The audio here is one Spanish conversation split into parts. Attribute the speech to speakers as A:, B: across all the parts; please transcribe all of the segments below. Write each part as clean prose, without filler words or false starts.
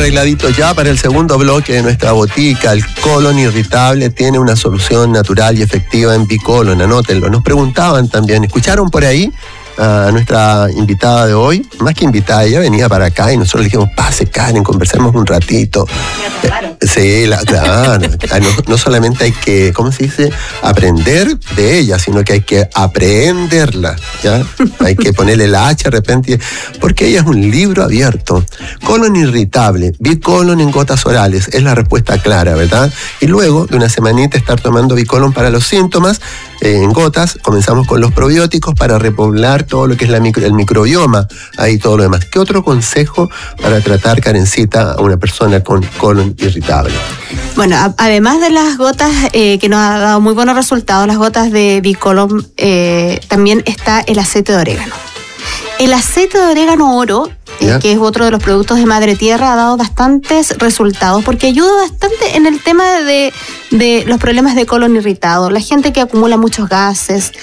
A: arregladito ya para el segundo bloque de nuestra botica. El colon irritable tiene una solución natural y efectiva en Bicolon. Anótenlo. Nos preguntaban también, ¿escucharon por ahí a nuestra invitada de hoy? Más que invitada, ella venía para acá y nosotros le dijimos, pase Karen, conversemos un ratito. Sí, claro. No solamente hay que, ¿cómo se dice? Aprender de ella, sino que hay que aprenderla, ¿ya? Hay que ponerle la H de repente, porque ella es un libro abierto. Colon irritable, Bicolon en gotas orales, es la respuesta clara, ¿verdad? Y luego de una semanita estar tomando Bicolon para los síntomas, en gotas, comenzamos con los probióticos para repoblar todo lo que es el microbioma, ahí todo lo demás. ¿Qué otro consejo para tratar, Karencita, a una persona con colon irritable?
B: Bueno, además de las gotas que nos ha dado muy buenos resultados, las gotas de Bicolon, también está el aceite de orégano. El aceite de orégano oro, que es otro de los productos de Madre Tierra, ha dado bastantes resultados porque ayuda bastante en el tema de los problemas de colon irritado. La gente que acumula muchos gases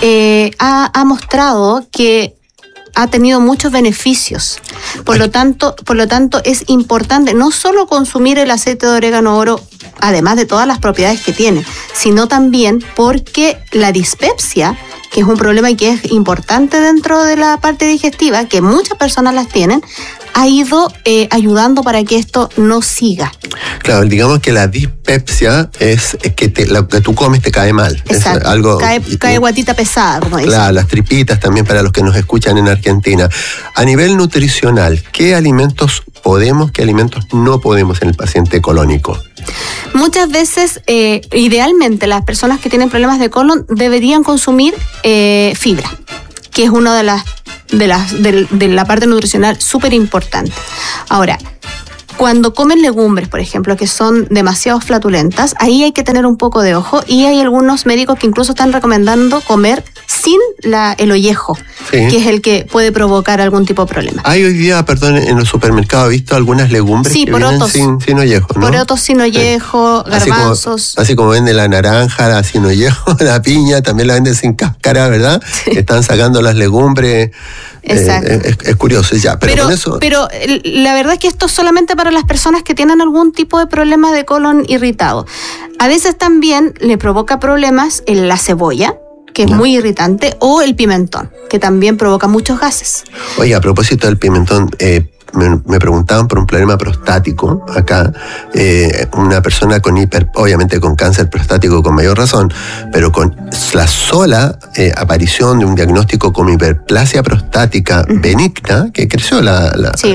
B: ha mostrado que ha tenido muchos beneficios. Por lo tanto, es importante no solo consumir el aceite de orégano oro, además de todas las propiedades que tiene, sino también porque la dispepsia, que es un problema y que es importante dentro de la parte digestiva, que muchas personas las tienen, ha ido ayudando para que esto no siga.
A: Claro, digamos que la dispepsia es que lo que tú comes te cae mal.
B: Exacto,
A: es algo,
B: cae guatita pesada, como dicen.
A: Claro, las tripitas también para los que nos escuchan en Argentina. A nivel nutricional, ¿qué alimentos podemos, qué alimentos no podemos en el paciente colónico?
B: Muchas veces, idealmente, las personas que tienen problemas de colon deberían consumir fibra, que es una de la parte nutricional súper importante. Ahora, cuando comen legumbres, por ejemplo, que son demasiado flatulentas, ahí hay que tener un poco de ojo y hay algunos médicos que incluso están recomendando comer sin el ollejo, que es el que puede provocar algún tipo de problema.
A: Hay hoy día, en los supermercados he visto algunas legumbres que
B: porotos,
A: vienen sin ollejo, ¿no?
B: Porotos sin ollejo, garbanzos.
A: Así como venden la naranja sin ollejo, la piña también la venden sin cáscara, ¿verdad? Sí. Están sacando las legumbres.
B: Exacto.
A: Es curioso, ya. Pero con eso...
B: Pero la verdad es que esto es solamente para las personas que tienen algún tipo de problema de colon irritado. A veces también le provoca problemas en la cebolla, que es muy irritante, o el pimentón, que también provoca muchos gases.
A: Oye, a propósito del pimentón, me preguntaban por un problema prostático acá, una persona con obviamente con cáncer prostático con mayor razón, pero con la sola aparición de un diagnóstico como hiperplasia prostática benigna, que creció la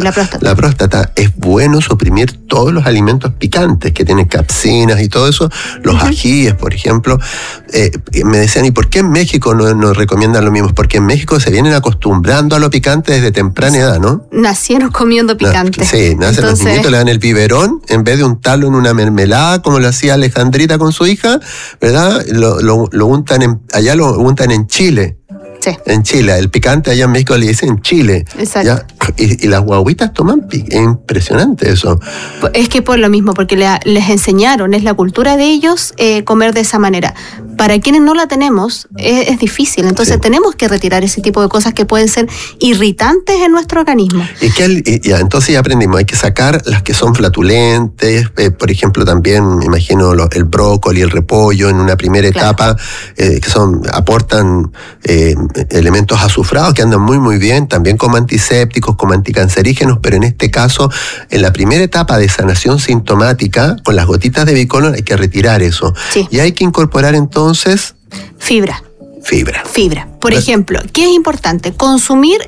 A: próstata, es bueno suprimir todos los alimentos picantes que tienen capsinas y todo eso, los ajíes, por ejemplo. Me decían, ¿y por qué en México no recomiendan lo mismo? Porque en México se vienen acostumbrando a lo picante desde temprana edad, ¿no?
B: Nacieron comiendo picante.
A: Sí, nacen los niñitos, le dan el biberón, en vez de untarlo en una mermelada, como lo hacía Alejandrita con su hija, ¿verdad? Lo untan allá lo untan en Chile.
B: Sí.
A: En Chile, el picante allá en México le dicen Chile.
B: Exacto.
A: Y las guaguitas toman es impresionante eso.
B: Es que por lo mismo, porque les enseñaron, es la cultura de ellos comer de esa manera. Para quienes no la tenemos, es difícil. Entonces tenemos que retirar ese tipo de cosas que pueden ser irritantes en nuestro organismo.
A: Entonces ya aprendimos, hay que sacar las que son flatulentes, por ejemplo también, me imagino, el brócoli, el repollo, en una primera etapa, que aportan elementos azufrados que andan muy muy bien, también como antisépticos, como anticancerígenos, pero en este caso, en la primera etapa de sanación sintomática, con las gotitas de Bicolon hay que retirar eso. Sí. Y hay que incorporar entonces...
B: Fibra.
A: Fibra.
B: Por ejemplo, ¿qué es importante? Consumir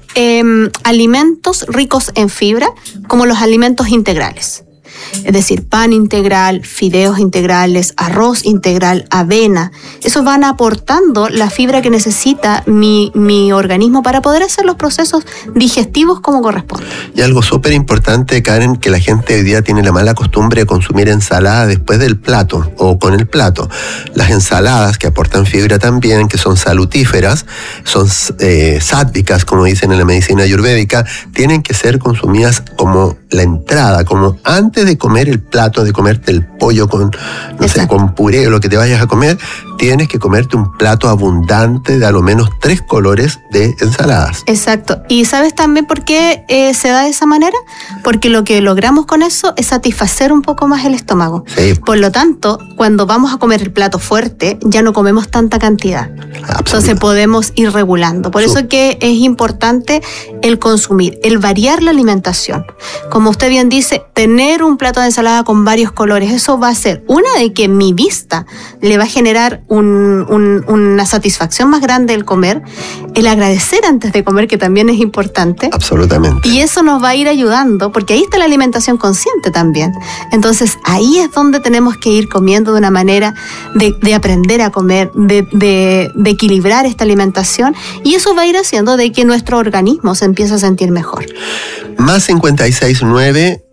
B: alimentos ricos en fibra, como los alimentos integrales. Es decir, pan integral, fideos integrales, arroz integral, avena. Esos van aportando la fibra que necesita mi organismo para poder hacer los procesos digestivos como corresponde.
A: Y algo súper importante, Karen, que la gente hoy día tiene la mala costumbre de consumir ensalada después del plato o con el plato. Las ensaladas que aportan fibra también, que son salutíferas, son sádvicas, como dicen en la medicina ayurvédica, tienen que ser consumidas como la entrada, como antes de comer el plato, de comerte el pollo pollo, con, no sé, con puré, lo que te vayas a comer, tienes que comerte un plato abundante de a lo menos 3 colores de ensaladas.
B: Exacto. ¿Y sabes también por qué se da de esa manera? Porque lo que logramos con eso es satisfacer un poco más el estómago.
A: Sí.
B: Por lo tanto, cuando vamos a comer el plato fuerte, ya no comemos tanta cantidad. Entonces podemos ir regulando. Por eso que es importante el consumir, el variar la alimentación. Como usted bien dice, tener un plato de ensalada con varios colores, eso va a ser una de que mi vista le va a generar una satisfacción más grande el comer, el agradecer antes de comer, que también es importante.
A: Absolutamente.
B: Y eso nos va a ir ayudando, porque ahí está la alimentación consciente también. Entonces ahí es donde tenemos que ir comiendo de una manera de aprender a comer, de equilibrar esta alimentación, y eso va a ir haciendo de que nuestro organismo se empiece a sentir mejor.
A: Más 569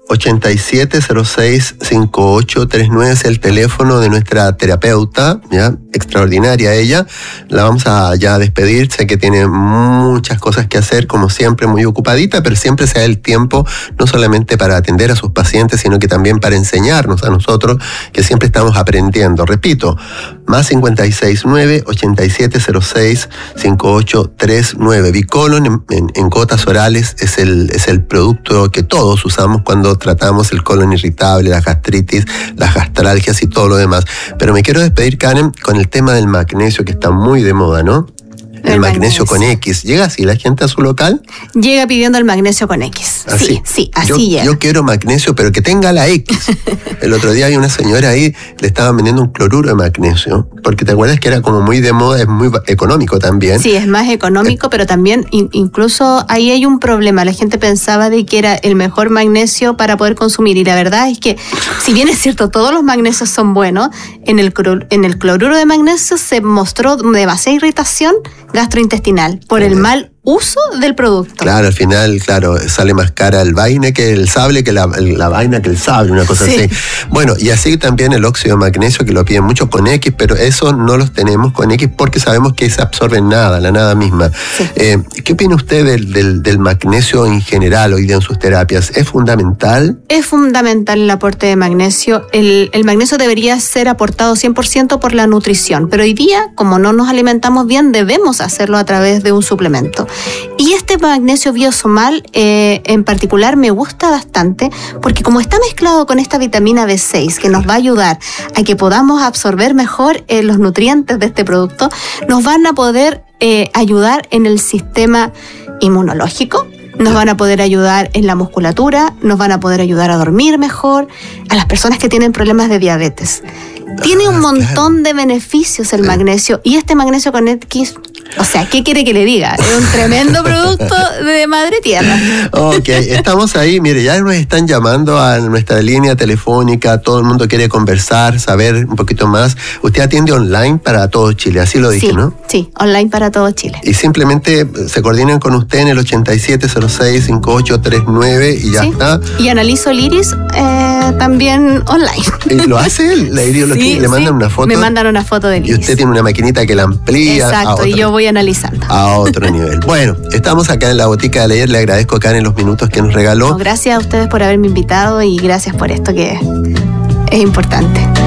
A: 87065839 es el teléfono de nuestra terapeuta, ¿ya? Extraordinaria ella. La vamos a ya despedir. Sé que tiene muchas cosas que hacer, como siempre, muy ocupadita, pero siempre se da el tiempo no solamente para atender a sus pacientes, sino que también para enseñarnos a nosotros, que siempre estamos aprendiendo. Repito, más 569 87065839. Bicolon en gotas orales es el producto que todos usamos cuando tratamos el colon irritable, la gastritis, las gastralgias y todo lo demás. Pero me quiero despedir, Karen, con el tema del magnesio, que está muy de moda, ¿no? El magnesio con X. ¿Llega así la gente a su local?
B: Llega pidiendo el magnesio con X.
A: ¿Así?
B: Sí, así llega.
A: Yo quiero magnesio, pero que tenga la X. El otro día había una señora ahí, le estaban vendiendo un cloruro de magnesio, porque te acuerdas que era como muy de moda, es muy económico también.
B: Sí, es más económico, pero también incluso ahí hay un problema. La gente pensaba de que era el mejor magnesio para poder consumir, y la verdad es que, si bien es cierto, todos los magnesios son buenos, en el cloruro de magnesio se mostró demasiada irritación gastrointestinal por el mal uso del producto.
A: Claro, al final, sale más cara el vaina que el sable, que la vaina que el sable, una cosa así. Bueno, y así también el óxido de magnesio, que lo piden mucho con X, pero eso no los tenemos con X porque sabemos que se absorbe en nada, la nada misma. Sí. ¿Qué opina usted del magnesio en general hoy día en sus terapias? ¿Es fundamental?
B: Es fundamental el aporte de magnesio. El magnesio debería ser aportado 100% por la nutrición, pero hoy día, como no nos alimentamos bien, debemos hacerlo a través de un suplemento. Y este magnesio biosomal en particular me gusta bastante, porque como está mezclado con esta vitamina B6, que nos va a ayudar a que podamos absorber mejor los nutrientes de este producto, nos van a poder ayudar en el sistema inmunológico, nos van a poder ayudar en la musculatura, nos van a poder ayudar a dormir mejor, a las personas que tienen problemas de diabetes. Tiene un montón de beneficios el magnesio, y este magnesio con X, o sea, ¿qué quiere que le diga? Es un tremendo producto de madre tierra.
A: Ok, estamos ahí, mire, ya nos están llamando a nuestra línea telefónica, todo el mundo quiere conversar, saber un poquito más. Usted atiende online para todo Chile, así lo dije, ¿no?
B: Sí, online para todo Chile.
A: Y simplemente se coordinan con usted en el 87065839 y ya está. Y
B: analizo el iris también online.
A: ¿Lo hace él? ¿La iris le mandan una foto?
B: Me mandan una foto del iris.
A: Y usted tiene una maquinita que la amplía.
B: Exacto, y yo voy analizando.
A: A otro nivel. Bueno, estamos acá en la Botica de Leer. Le agradezco a Karen los minutos que nos regaló.
B: Gracias a ustedes por haberme invitado y gracias por esto que es importante.